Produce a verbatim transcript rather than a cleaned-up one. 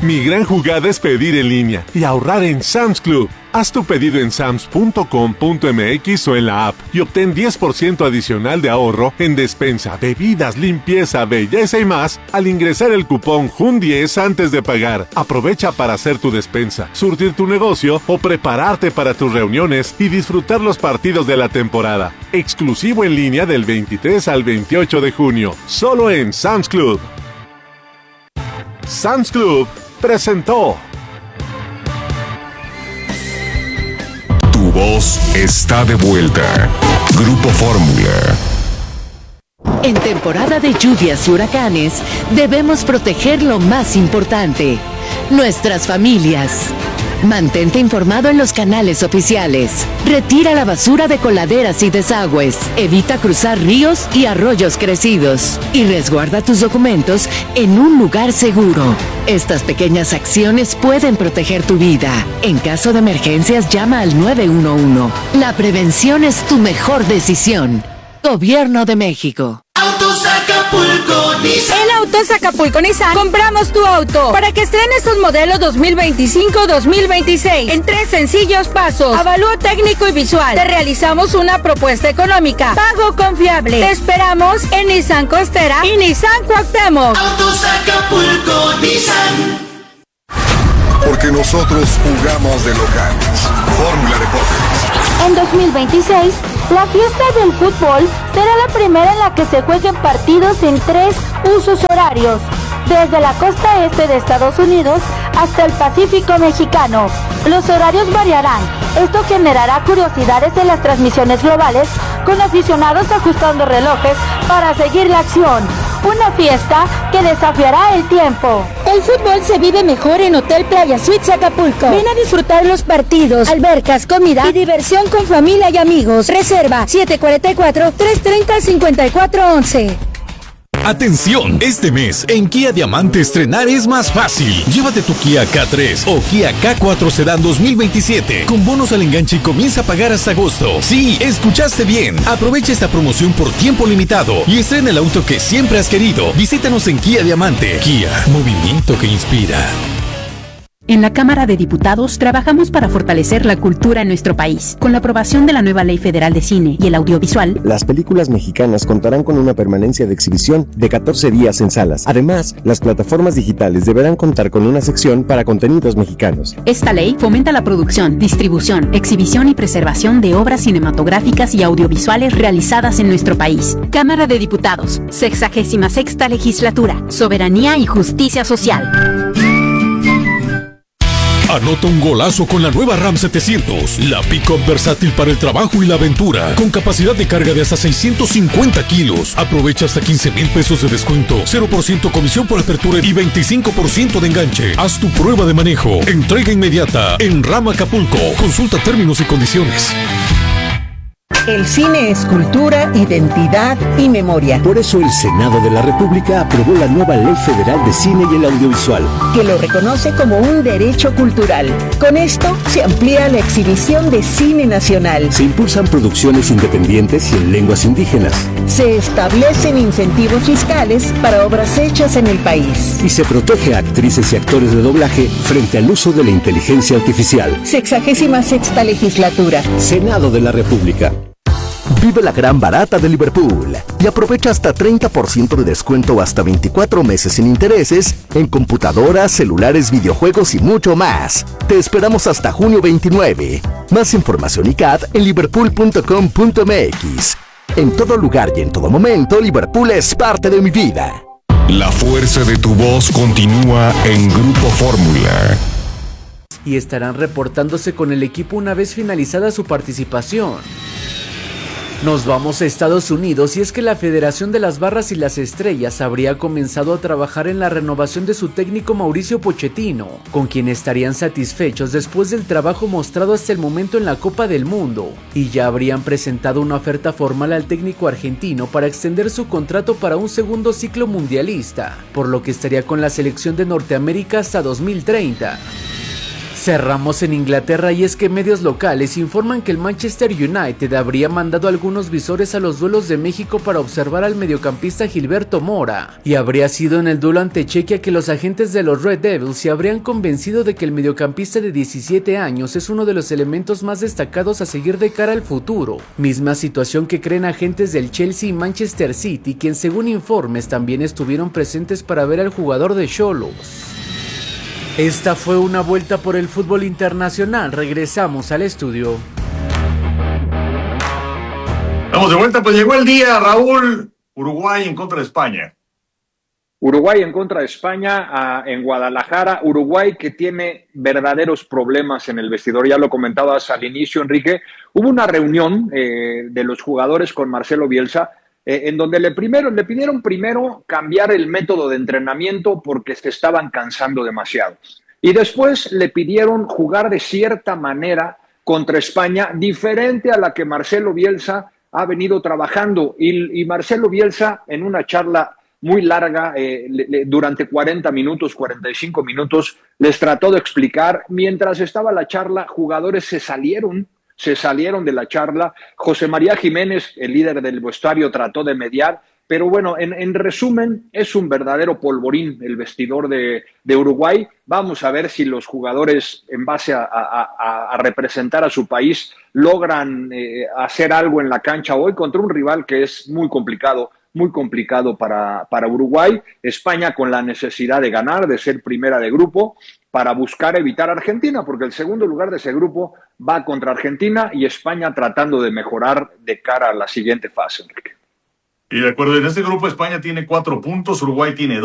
Mi gran jugada es pedir en línea y ahorrar en Sam's Club. Haz tu pedido en sams punto com punto mx o en la app y obtén diez por ciento adicional de ahorro en despensa, bebidas, limpieza, belleza y más al ingresar el cupón Jun diez antes de pagar. Aprovecha para hacer tu despensa, surtir tu negocio o prepararte para tus reuniones y disfrutar los partidos de la temporada. Exclusivo en línea del veintitrés al veintiocho de junio, solo en Sam's Club. Sam's Club presentó. Tu voz está de vuelta. Grupo Fórmula. En temporada de lluvias y huracanes, debemos proteger lo más importante, nuestras familias. Mantente informado en los canales oficiales. Retira la basura de coladeras y desagües. Evita cruzar ríos y arroyos crecidos. Y resguarda tus documentos en un lugar seguro. Estas pequeñas acciones pueden proteger tu vida. En caso de emergencias, llama al nueve uno uno. La prevención es tu mejor decisión. Gobierno de México. Autos Acapulco Nissan. En Autos Acapulco Nissan compramos tu auto para que estrenes tus modelos dos mil veinticinco dos mil veintiséis en tres sencillos pasos. Avalúo técnico y visual. Te realizamos una propuesta económica. Pago confiable. Te esperamos en Nissan Costera y Nissan Cuauhtémoc. Autos Acapulco Nissan. Porque nosotros jugamos de locales. Fórmula Deportes. En dos mil veintiséis, la fiesta del fútbol será la primera en la que se jueguen partidos en tres usos horarios, desde la costa este de Estados Unidos hasta el Pacífico mexicano. Los horarios variarán. Esto generará curiosidades en las transmisiones globales, con aficionados ajustando relojes para seguir la acción. Una fiesta que desafiará el tiempo. El fútbol se vive mejor en Hotel Playa Suites Acapulco. Ven a disfrutar los partidos, albercas, comida y diversión con familia y amigos. Reserva siete cuatro cuatro, tres tres cero, cinco cuatro once. Atención, este mes en Kia Diamante estrenar es más fácil. Llévate tu Kia K tres o Kia K cuatro Sedan dos mil veintisiete con bonos al enganche y comienza a pagar hasta agosto. Sí, escuchaste bien. Aprovecha esta promoción por tiempo limitado y estrena el auto que siempre has querido. Visítanos en Kia Diamante. Kia, movimiento que inspira. En la Cámara de Diputados trabajamos para fortalecer la cultura en nuestro país. Con la aprobación de la nueva Ley Federal de Cine y el Audiovisual, las películas mexicanas contarán con una permanencia de exhibición de catorce días en salas. Además, las plataformas digitales deberán contar con una sección para contenidos mexicanos. Esta ley fomenta la producción, distribución, exhibición y preservación de obras cinematográficas y audiovisuales realizadas en nuestro país. Cámara de Diputados, sexagésima sexta Legislatura, Soberanía y Justicia Social. Anota un golazo con la nueva RAM setecientos, la pick-up versátil para el trabajo y la aventura, con capacidad de carga de hasta seiscientos cincuenta kilos. Aprovecha hasta quince mil pesos de descuento, cero por ciento comisión por apertura y veinticinco por ciento de enganche. Haz tu prueba de manejo. Entrega inmediata en RAM Acapulco. Consulta términos y condiciones. El cine es cultura, identidad y memoria. Por eso el Senado de la República aprobó la nueva Ley Federal de Cine y el Audiovisual, que lo reconoce como un derecho cultural. Con esto se amplía la exhibición de cine nacional. Se impulsan producciones independientes y en lenguas indígenas. Se establecen incentivos fiscales para obras hechas en el país. Y se protege a actrices y actores de doblaje frente al uso de la inteligencia artificial. Sexagésima sexta Legislatura. Senado de la República. Vive la gran barata de Liverpool y aprovecha hasta treinta por ciento de descuento hasta veinticuatro meses sin intereses en computadoras, celulares, videojuegos y mucho más. Te esperamos hasta junio veintinueve. Más información y C A D en liverpool punto com punto m x. En todo lugar y en todo momento, Liverpool es parte de mi vida. La fuerza de tu voz continúa en Grupo Fórmula. Y estarán reportándose con el equipo una vez finalizada su participación. Nos vamos a Estados Unidos y es que la Federación de las Barras y las Estrellas habría comenzado a trabajar en la renovación de su técnico Mauricio Pochettino, con quien estarían satisfechos después del trabajo mostrado hasta el momento en la Copa del Mundo, y ya habrían presentado una oferta formal al técnico argentino para extender su contrato para un segundo ciclo mundialista, por lo que estaría con la selección de Norteamérica hasta dos mil treinta. Cerramos en Inglaterra y es que medios locales informan que el Manchester United habría mandado algunos visores a los duelos de México para observar al mediocampista Gilberto Mora, y habría sido en el duelo ante Chequia que los agentes de los Red Devils se habrían convencido de que el mediocampista de diecisiete años es uno de los elementos más destacados a seguir de cara al futuro, misma situación que creen agentes del Chelsea y Manchester City, quien según informes también estuvieron presentes para ver al jugador de Xolos. Esta fue una vuelta por el fútbol internacional. Regresamos al estudio. Vamos de vuelta, pues llegó el día, Raúl. Uruguay en contra de España. Uruguay en contra de España a, en Guadalajara. Uruguay que tiene verdaderos problemas en el vestidor. Ya lo comentabas al inicio, Enrique. Hubo una reunión eh, de los jugadores con Marcelo Bielsa, Eh, en donde le, primero, le pidieron primero cambiar el método de entrenamiento porque se estaban cansando demasiado. Y después le pidieron jugar de cierta manera contra España, diferente a la que Marcelo Bielsa ha venido trabajando. Y, y Marcelo Bielsa, en una charla muy larga, eh, le, le, durante cuarenta minutos, cuarenta y cinco minutos, les trató de explicar. Mientras estaba la charla, jugadores se salieron se salieron de la charla. José María Jiménez, el líder del vestuario, trató de mediar, pero bueno, en, en resumen, es un verdadero polvorín el vestidor de, de Uruguay. Vamos a ver si los jugadores, en base a, a, a representar a su país, logran eh, hacer algo en la cancha hoy contra un rival que es muy complicado, muy complicado para, para Uruguay. España con la necesidad de ganar, de ser primera de grupo, para buscar evitar a Argentina, porque el segundo lugar de ese grupo va contra Argentina y España tratando de mejorar de cara a la siguiente fase, Enrique. Y de acuerdo, en este grupo España tiene cuatro puntos, Uruguay tiene dos.